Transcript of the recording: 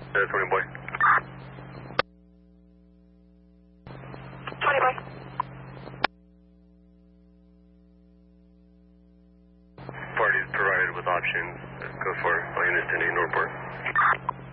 20 boy. 20 boy. Parties provided with options. Go for all units to Northport.